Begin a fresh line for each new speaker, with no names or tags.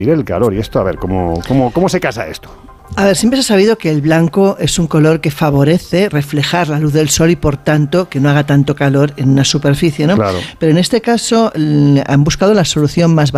el calor. Y esto, a ver, ¿cómo se casa esto?
A ver, siempre se ha sabido que el blanco es un color que favorece reflejar la luz del sol y por tanto que no haga tanto calor en una superficie, ¿no?
Claro.
Pero en este caso han buscado la solución más